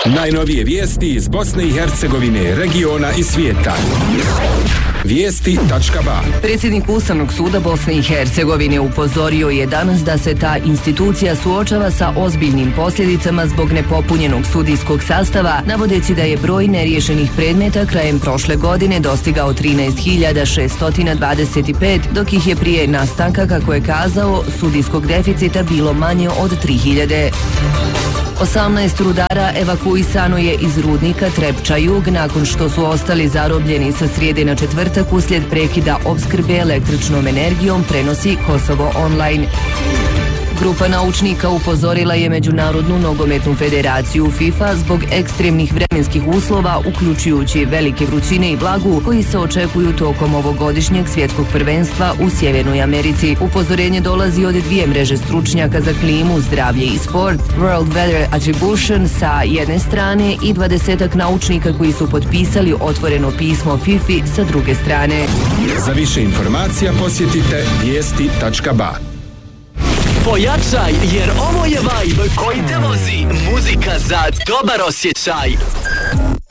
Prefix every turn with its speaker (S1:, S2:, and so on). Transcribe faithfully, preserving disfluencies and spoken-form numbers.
S1: Najnovije vijesti iz Bosne i Hercegovine, regiona i svijeta. Vijesti tačka ba.
S2: Predsjednik Ustavnog suda Bosne i Hercegovine upozorio je danas da se ta institucija suočava sa ozbiljnim posljedicama zbog nepopunjenog sudijskog sastava, navodeći da je broj neriješenih predmeta krajem prošle godine dostigao trinaest hiljada šeststo dvadeset pet, dok ih je prije nastanka, kako je kazao, sudijskog deficita bilo manje od tri hiljade. osamnaest rudara evakuisano je iz rudnika Trepča Jug nakon što su ostali zarobljeni sa srijede na četvrtak uslijed prekida opskrbe električnom energijom, prenosi Kosovo online. Grupa naučnika upozorila je Međunarodnu nogometnu federaciju FIFA zbog ekstremnih vremenskih uslova, uključujući velike vrućine i vlagu, koji se očekuju tokom ovogodišnjeg svjetskog prvenstva u Sjevernoj Americi. Upozorenje dolazi od dvije mreže stručnjaka za klimu, zdravlje i sport, World Weather Attribution sa jedne strane i dvadesetak naučnika koji su potpisali otvoreno pismo FIFA sa druge strane.
S1: Za više informacija posjetite vijesti tačka ba.
S3: Pojačaj, jer ovo je vibe koji te vozi. Muzika za dobar osjećaj.